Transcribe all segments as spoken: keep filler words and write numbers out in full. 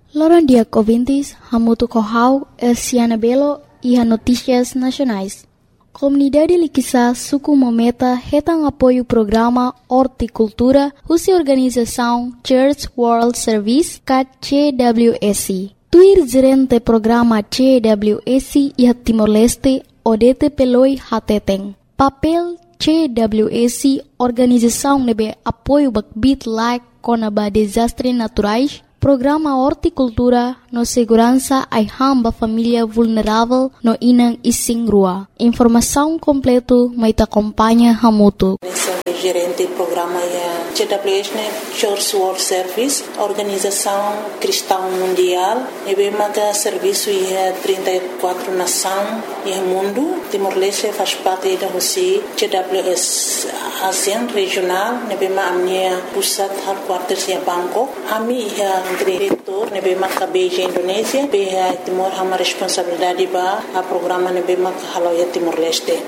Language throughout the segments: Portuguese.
Loran dia ouvintes, Hamutu Kohau, Elciana Belo e a Notícias Nacionais. Comunidade Liquiçá, Suku Mometa, retam apoio programa Horticultura, Russa Organização Church World Service, C W S. Tuir gerente programa C W S e a Timor-Leste, Odete Peloi Hateteng. Papel C W S, Organização nebe apoio bakbit like konaba desastres naturais, Programa Horticultura no segurança ai hamba família vulnerável no Inang Ising Rua. Informação completa mai te acompanha Hamutu. Gerente do programa é C W S, Church World Service, Organização Cristã Mundial. E bem que serviço é trinta e quatro nações e mundo. Timor-Leste faz parte da Rússia. C W S ASEAN regional. E bem a minha pusat headquarters é Bangkok. A minha é diretor. E bem que Beijing Indonésia. Bem Timor hama responsabilidade ba a programa e bem que halo é Timor-Leste.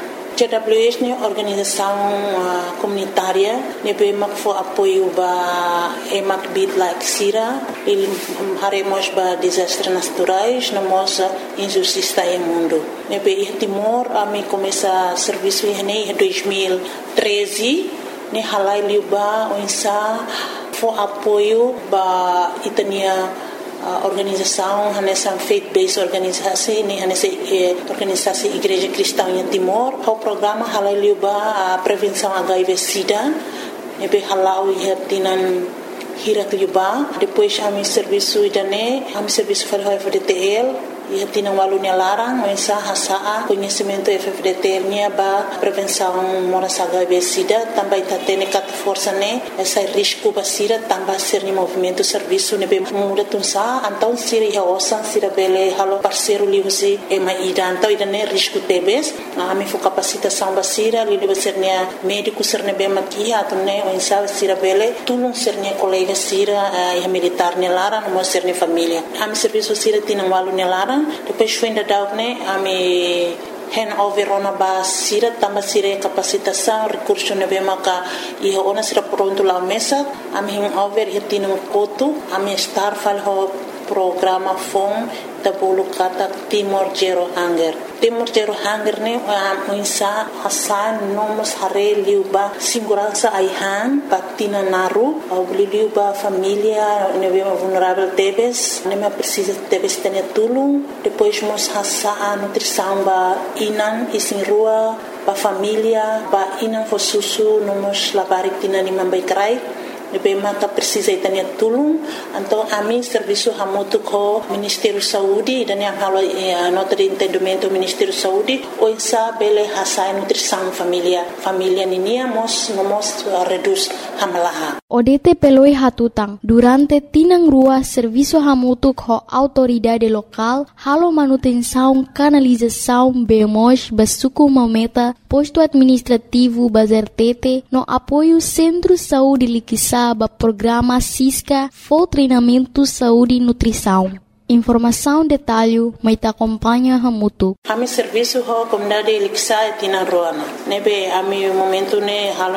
C W S é organização uh, comunitária, nebe mak fo apoio ba emak bit like sira, il haremos ba desastres naturais, namos injustiça em mundo. Nebe i Timor a mi começa serviço em dois mil e treze, ne halai liuba oinsa fo apoio ba itania Uh, organização, nessa faith-based organização, nessa eh, organização Igreja Cristã em Timor, o programa halaliuba a prevenção H I V/SIDA, nebe halau ia tinan hirak liuba, depois a mi serviço idane, a mi serviço para o F D T L, ia tinan walunya larang, mensa hasaa conhecimento F D T L nya ba prevenção moras H I V/SIDA, também tá tendo cat força né, essa risco basira também ser ni movimento serviço nebe muda tunsa, então sira ia osan sira bele halo parceiro liusi e mai ida, então ida né risco tebes, a mi fo capacitação basira li deve ser nia médico ser nebe makia atau né mensa sira bele tulung ser nia colega sira ia militar ne lara no ser ni família, a mi serviço sira tinan walunya lara. Depois foi ainda dar né a me hand over ona ba sira tambah sira capacitação recurso nebe maka e ona sira pronto lá mesa a me hand over e tino koto a me star fal ho programa fom tabulu kata Timor Zero Hunger. Timor Zero Hunger ne a insa hasan nomos hare liuba segurança aihan patina naru au liuba família nebe vulnerável tebes neme precisa tebes tenia tulung depois mos hasa a nutrição ba inan isin rua ba família ba inan fo susu nomos labarik tina ni mambai krai nebe mata precisa itania tulung então a mim serviço hamutu ko Ministério Saúde dan yang halo eh, nota de entendimento Ministério Saúde o insa bele hasai nutrição família família ninia mos nomos uh, reduz hamalaha Odete peloi hatutang durante tinang rua serviço hamutu ko autoridade local halo manutenção canalização bemos basuku mometa posto administrativo bazertete no apoio Centro Saúde Liquiçá ba programa Cisca for treinamento saúde e nutrição. Informação detalhe mai te acompanha Hamutu. Ami serviço ho comunidade Liquiçá tina roana. Nebe ami momento ne halo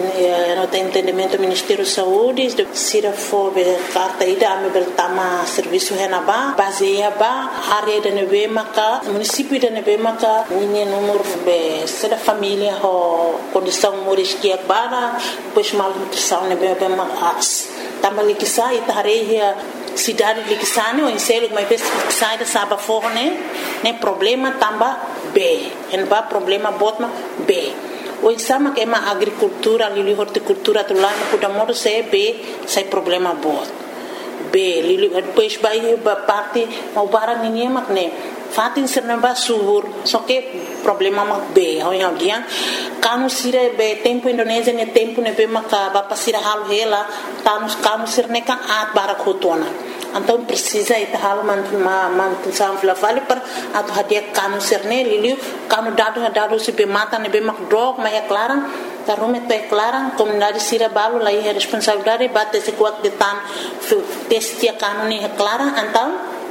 no entendimento Ministério Saúde de sira fo be carta ida ami bertama serviço henaba baseia ba área de nebe maka município de nebe maka ni número be sera família ho condição moriskia bara pois mal nutrição nebe be mas tamba Liquiçá itareia cidade de Liquiçá ne o inselo mas vez sai da saba forne ne problema tamba B en ba problema botma B o insama que é uma agricultura ali horticultura tu lá no puta modo se B sai problema bot B lili depois vai ba parte o bara ninguém mak ne fatin ser na basur só que problema mak B o yang dia kanu sire be tempo Indonésia ne tempo ne be maka ba pasira halu hela tanus kanu sir ne kan at bara khotona então precisa ita hal mantul ma mantul sam fla vale per atau hadia kanu serne liliu kanu dado dado se be mata ne be mak drog ma é clara tarume to é clara comunidade sira balo lá é responsabilidade bate se kuat de tan testia kanu ne é clara então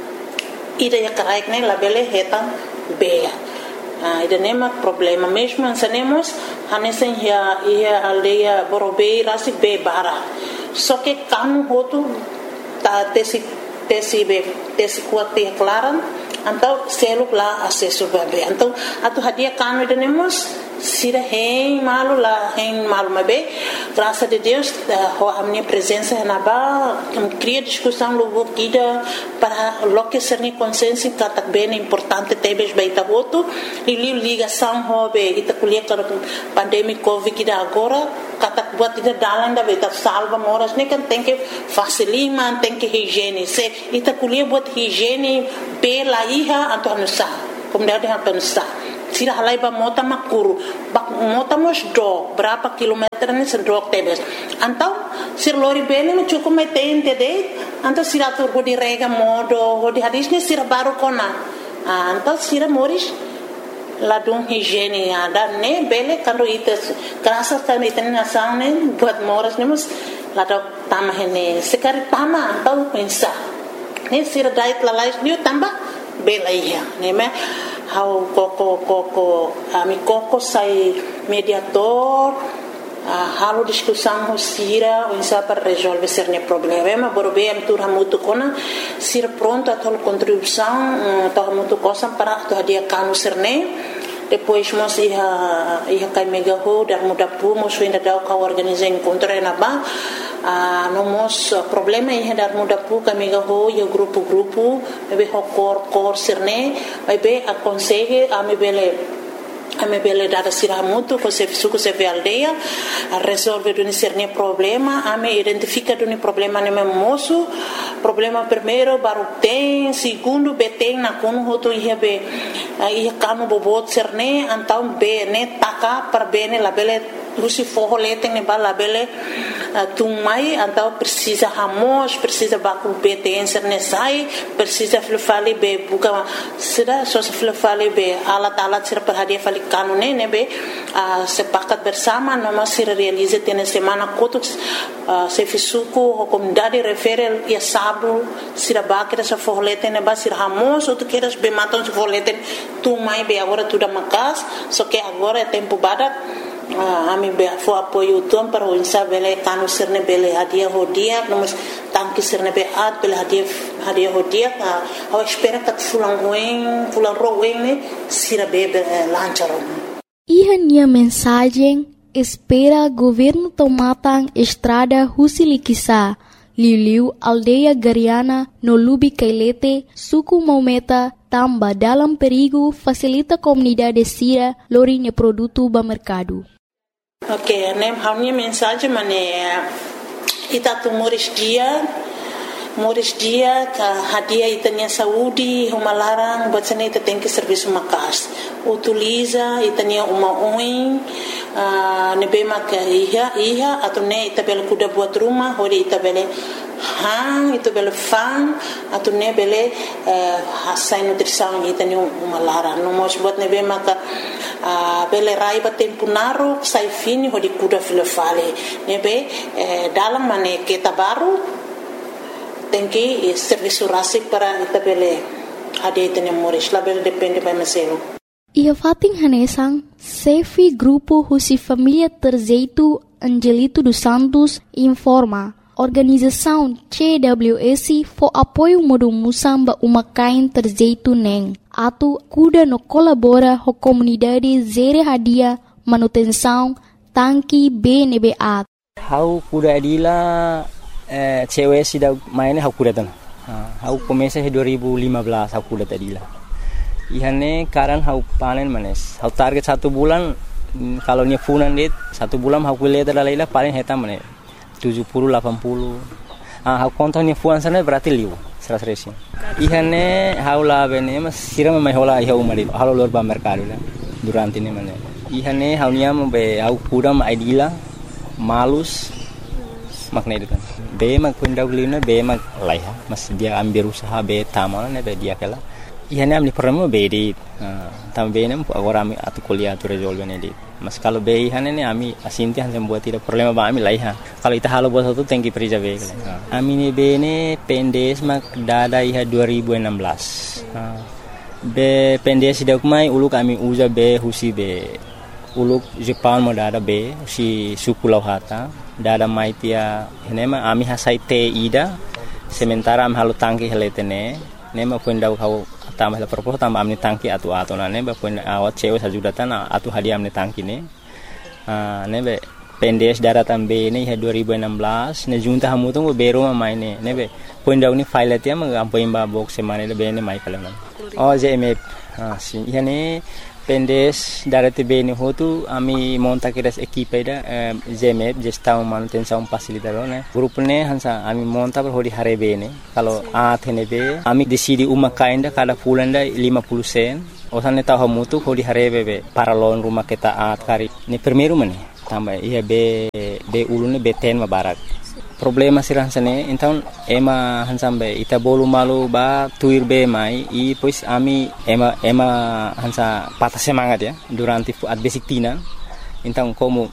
ida é correct ne labele hetan be ah ida nema problema mesmo ansanemos hanesen ya ia aldeia borobei rasi be bara só que kanu hotu ta tesi tesi be tesi kuat te klaran então selo lá acesso bebê então atu hadia kanu denemos sira hein malu lá hein malu mabe graças a Deus a minha presença na ba cria discussão logo kida para lo que ser ni consciência que bem importante tebes baita voto e ligação hobe ita kulia com pandemia covid kida agora kata buat ida dalan da beta salva moras ne kan tem que facilima tem que higiene se ita kulia buat higiene pela iha atau nusa kemudian atau nusa sira halai ba mota makuru bak mota mos do berapa kilometer ni sendok tebes antau sir lori bene me cukup metente de antau sira tur di rega modo ho di hadis ni sira baru kona antau sira moris ladung higiene ada ne bele kando ites kerasa kan iten nasang ne buat moras ne mus ladok tamah ne sekali tama antau pensa ne sira diet lalais ni tambah bela iya ne me how koko koko ami koko sai mediator uh, halo discussão ho sira o insa para resolver cerne problema borobe am tur hamutu kona sira pronto a tol contribuição to hamutu cosa para to dia kanu cerne depois mos ia ia kai mega ho dar muda pu mos ainda dau ka organizar encontro na ba a no mos problema ia dar muda pu ka mega ho ia grupo grupo be ho cor cor cerne vai be a consegue a me bele a me bele dada sira mutu ko se suku se ve aldeia a resolve do cerne problema a me identifica do problema ne moço problema primeiro baru tem segundo beteng na kono hoto ia be ia kanu bobot cerne antau be ne taka per bene la bele lusi forro leteng ne bala bele tung mai antau precisa hamos precisa baku beteng cerne sai precisa flufali be buka sida so flufali be alat alat sir per hadia fali kanu ne ne be sepakat bersama no masih realize tene semana kotus se fisuku comunidade referel ia sabu sira bakira sa forro leteng ne ba sir hamos ou tu queres be matam se forro leteng tu mai be agora tudo makas só que agora é tempo badat a mi be fo apoio tom para o insa bele kanu serne bele hadia hodia nós tanque serne be at bele hadia hadia hodia a espera que fulan ruim fulan ruim ne sira be lancharon e minha mensagem espera governo tomatan estrada Husilikisa Liu aldeia Gariana no Lubi Kailete suku Maumeta tamba dalam perigo facilita comunidade sira lorinha produto ba mercado. Ok, né, a minha mensagem mané ita tu moris dia moris dia ka hadia itania saúde uma larang buat sana ita tem que serviço makas utiliza itania uma oin ne bema ka iha iha atau ne ita bel kuda buat rumah hori ita bele hang itu bele fan atau ne bele hasai nutrição itania uma larang no mos buat ne bema ka bele rai ba tempo naru sai fini hori kuda filofale ne be dalam mane kita baru tem que serviço rásico para itabele ade tenemos la bel depende para mesero ia fating hanesang Sefi grupo Husi Família Terzeito Angelito dos Santos informa organização C W S for apoio modo musamba uma kain terzeito neng atu kuda no colabora ho comunidade zere hadia manutenção tanki B N B A how kuda adila Eh, cewek sudah mainnya aku datang. Aku komesa dua ribu lima belas aku datang tadi lah. Ihane karan aku panen manes. Aku target satu bulan kalau nya funan dit satu bulan aku lihat dalam lah paling heta manes tujuh puluh delapan puluh. Ah aku kontak nya funan sana berarti liu seratus resi. Ihane aku lah bene mas siram mai hola iha umari. Halo luar ba mercado lah. Durante ini manes. Ihane aku nya be aku kudam idila malus makna itu kan. Be mag pundaw lina be mag laiha mas dia ambil usaha be tamal ne be dia kala ihane amli problema be di tam be ne agora ami atu kuliah tu resolve ne di mas kalau be ihane ne ami asinti han buat tidak problema ba ami laiha kalau ita halo buat satu tengki perija be kala ami ne be ne pendes mag dada iha dua ribu enam belas be pendes dak mai uluk ami uza be husi be uluk Jepang mo dada be si suku lauhata dada maitia henema ami hasai te ida sementara am halo tangki heletene ne ma punda kau tambah la propos tambah amni tangki atu atu na ne ba punda awat cewe sajudatan atu hadiah amni tangki ne ne be pendes daratan be ne dua ribu enam belas ne junta hamu tu bero ma mai ne ne be punda uni file tia ma am poimba box semane le be ne mai kala oh je me ah si yani pendes darate be ne hotu ami monta kiras equipe da jemep gestão manutenção facilitador né grupo ne hansa ami monta per hodi hare be ne kalau a thene be ami decidi uma kainda kada pulanda lima puluh sen osan ta hamutu hodi hare be para lon rumah kita at kari ni primeiro mane tambah iya be be ulune be ten ma barak problema sirah sane então ema hansambe ita bolu malu ba tuir be mai i pois ami ema ema hansa patah semangat ya durante at basic tina então como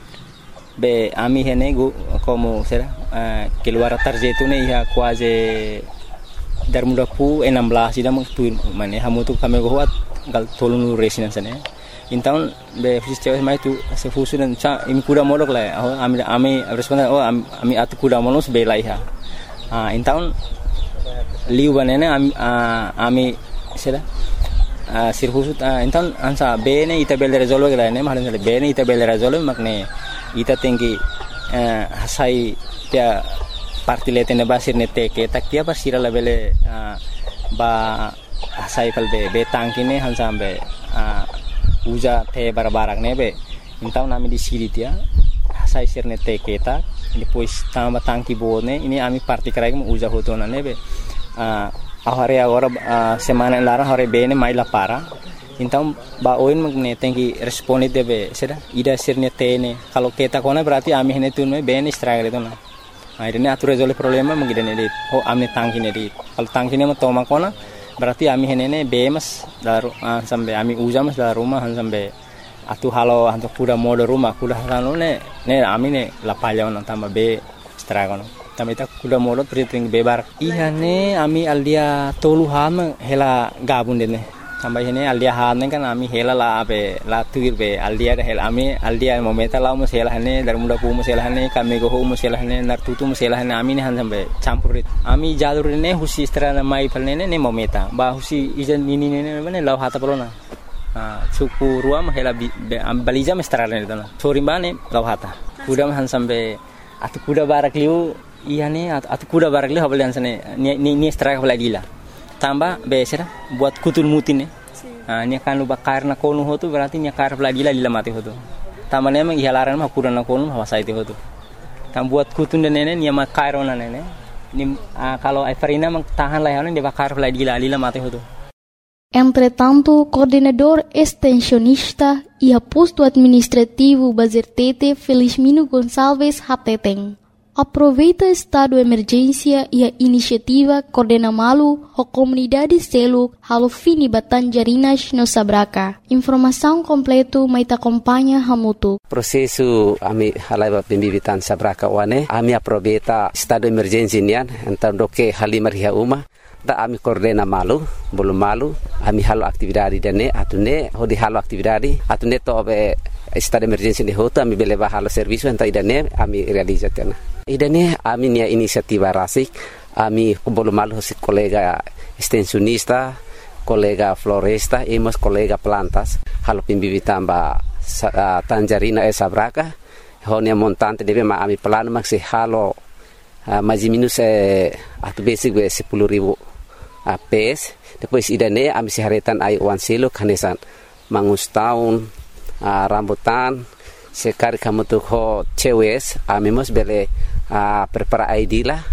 be ami hene go como será uh, keluar tarjetu ne ia quase dar muda pu enam belas ida meng tuir mane hamu tu kami go hat gal tolunu resina sane então be fusis mai tu se fusu dan cha imi kuda modok la oh ami ami responden oh ami atu kuda monos be lai ha ah então liu banana ami ami sela ah sirfusu então ansa be ne ita bel resolve la ne mahan be ne ita bel resolve makne ita tinggi hasai dia partile tene basir ne teke tak dia basira la bele ba hasai kal be be tangkine hansa be uja te barbarak nebe então nami di siri dia sai sirne te keta depois tamba tangki bone ini ami parti krai mu uja hotona nebe ah ahare agora semana lara hore bene mai la para então ba oin magne tengi responde debe seda ida sirne tene kalau keta kona berarti ami hene tunme bene struggle itu na akhirnya atu resolve problema mengidane dit oh amne tangki ne dit kalau tangki ne toma kona berarti ami henene bemas daru uh, sampai ami ujamas dari rumah sampai atu halo hantu kuda mode rumah kuda halo ne ne ami ne lapalya on tambah be stragon tambah ita kuda mode triting bebar iya ne ami aldia tolu ham hela gabun dene tambah ini aldia ham ne kan ami hela la be la tuir be aldia hela ami aldia momenta la mus hela ne dari muda pu mus hela ne kami go mus hela ne nar tutu mus hela ne ami ne han sampai campurit ami jalur ne husi strana mai pel ne ne momenta ba husi ijan ini ne ne lau hata pelona ah suku ruam hela baliza mestrana ne tana sori bane lau hata kuda han sampai atu kuda barak liu iya ne atu kuda barak liu habalian sane ni ni strike balagila tambah besera buat kutul mutin ne ah ni kan lu bakar na konu hotu berarti ni kar balagila lila mati hotu tambah ne mang ihalaran ma kuda na konu hawasa itu hotu tam buat kutun de nene ni ma kairona nene ni kalau Everina mang tahan layanan dia bakar balagila lila mati hotu. Entretanto, coordenador extensionista e posto administrativo Bazertete Felizmino Gonçalves Hateteng aproveita estado de emergência e a iniciativa Coordena Malu a comunidade Seluk halo fini Batanjarinas no Sabraka. Informação completa mais acompanha Hamutu. Prosesu ami halai pembibitan Sabraka wane ami aproveita estado de emergência nian então doke halimar hia uma da ami coordena malu belum malu ami halo aktividade dene atune hodi halo aktividade atune to be estado de emergência de hoto ami beleba halo serviço então idane ami realizatena idane ami nia inisiativa rasik ami belum malu si kolega extensionista kolega floresta emos kolega plantas halo pimbibitan ba uh, Tanjarina e Sabraka honia montante debe ma ami plano maksi halo uh, mais minus eh, atu basic be sepuluh ribu A P S, depois idane ami siharetan ai wan silo kanesan mangus taun uh, rambutan sekar kamu tu ho cewes ami mos bele uh, prepara I D lah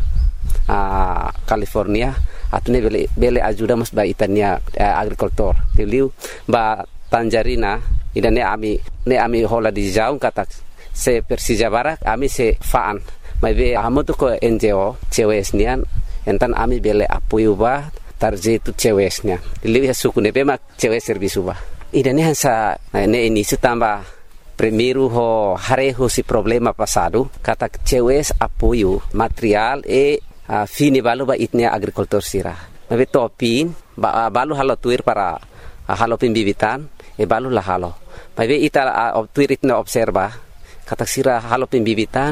uh, California atune bele bele ajuda mos ba itania uh, agricultor tiliu ba Tanjarina idane ami ne ami hola di jaung kata se Persija Barak ami se faan mai be amu tu ko N G O cewes nian entan ami bele apoio ba tarjetu cewesnya lihat suku nepe mak cewes servisu ba idane hansa ne ini tambah primeiro ho hareho si problema passado kata cewes apoio material e uh, fini balu ba itnia agricultor sira nabe topin ba balu halo tuir para uh, halo pimbibitan e balu la halo babe ita uh, tuir itna observa kata sira halo pimbibitan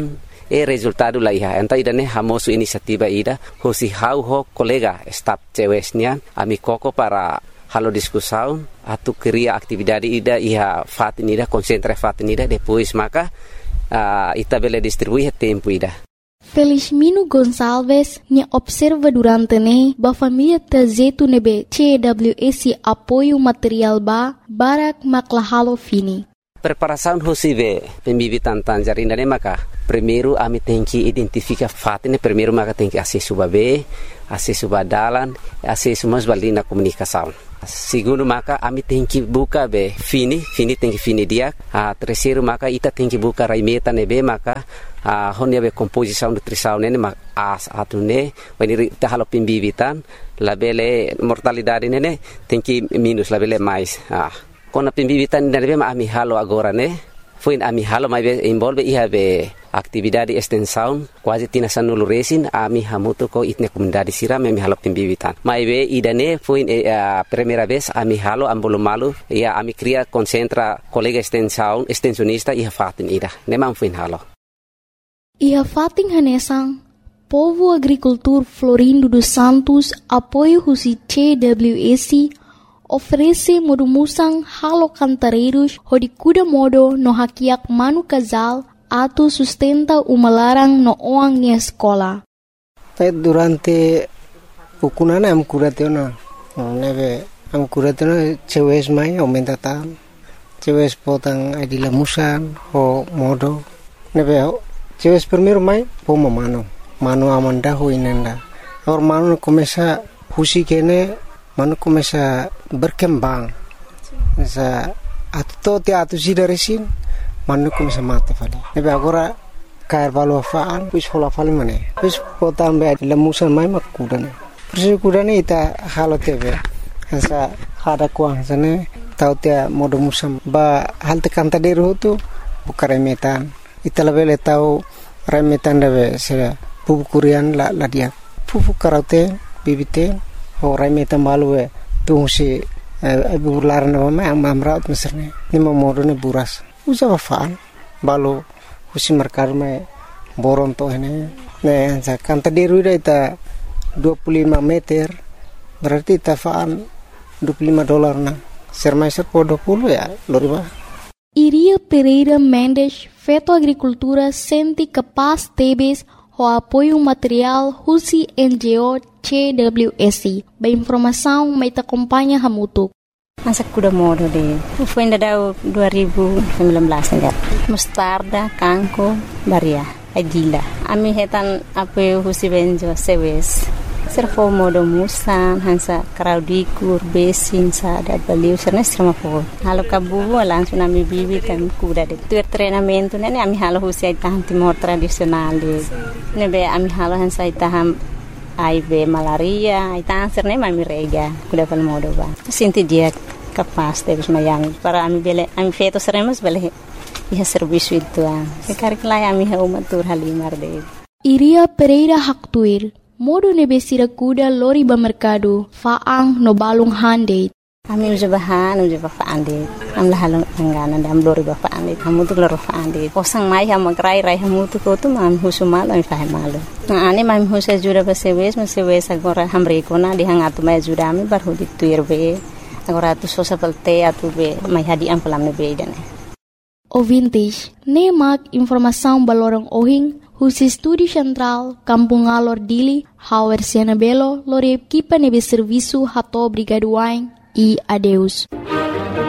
e resultado la iha enta ida ne hamosu inisiativa ida hosi hau ho kolega staf cewesnya ami koko para halo diskusaun atu kriya aktividade ida iha fatin ida konsentra fatin ida depois maka uh, ita bele distribuir tempo ida. Felizmino Gonçalves ne observa durante ne ba família trazetu nebe C W S apoio material ba barak maklahalo fini. Preparação hosive pembibitan tanjarina ne maka primeiro ami tem que identificar fato ne primeiro maka tem que acesso babe acesso badalan acesso mas balina comunicação segundo maka ami tem que buka be fini fini tem que fini dia a terceiro maka ita tem que buka raimeta ne be maka a honia be composição nutrição ne maka as atune wani ta halo pembibitan labele mortalidade ne tem que minus labele mais ah kona pembibitan dari bema ami halo agora ne foi ami halo mai be involve iha be aktividade extensão quase tina sanulu resin ami hamuto ko itne comunidade siram ami halo pembibitan mai be idane foi a primeira vez ami halo ambolo malu ia ami cria concentra colega extensão extensionista iha fatin ida ne mam foi halo iha fatin hanesang Povo Agricultor Florindo dos Santos apoio husi C W S oferece modo musang halo cantareiros hodi kuda modo no hakiak manu casal atu sustenta umalarang no oang ni escola. Durante ukunana am kuratena neve am kuratena cewes mai aumenta tan cewes potang adila musan ho modo neve cewes primero mai pomo mano mano amanda ho inenda or mano começa husi kene mano começa berkembang sa atto te atu sida resin mano começa mate fali nebe agora cair valo faan pis hola fali mane pis potam be lemusan mai makudane pis kudane ita halo tebe sa hada kuang sane tau te modo musam ba hal te kanta deru tu bukare metan ita lebele tau remetan debe se pupukurian la la dia pupu karate bibite Horai meta malu e tu si bular na mama ang mamraut meserne ni mamodo ne buras usa faan balu husi markar me boron to hene ne sa kanta deru ita dua puluh lima meter berarti ta faan dua puluh lima dolar na sermaiser po dua puluh ya loriba. Iria Pereira Mendes Feto Agricultura senti capaz tebes o apoio material husi N G O C W S. Ba informação mai ta acompanha hamutuk. Masa kuda modo de. Foi ainda dua ribu sembilan belas enggak. Mustarda, kangko, baria, adila. Ami hetan apoio husi benjo sewes. Servo modo musan hansa kraudikur besin sa da baliu serna strama po. Halo kabu langsung ami bibitan kuda de. Tuer treinamento nene ami halo husi taham timor tradisional de. Nebe ami halo hansa taham I B malaria, itang serne mami rega kuda pal modo ba. Sinti dia kapas de mayang para ami bele ami feto seremos bele iha serviço itu ah. Sekarik lai ami ha umatur halimar de. Iria Pereira Haktuir modo nebesira kuda lori ba mercado faang no balung hande. Ami uja bahan uja ba faande. Am lahalong anggana dam lori ba faande. Hamu tu loro faande. Kosang mai ha magrai rai hamu tu ko tu mam husumal ami fahe malu. Na ane mam husa jura ba sewes ma sewes agora hamre ko na dihang atu mai jura ami bar hudi tuir be. Agora tu sosa pelte atu be mai hadi am pelam ne be dane. Ouvintes, ne mak informação balorong ohing husi Estúdio Central, Kampung Alor Dili, Hauer Siana Belo, lore equipa nebe serviço rato brigaduain e adeus.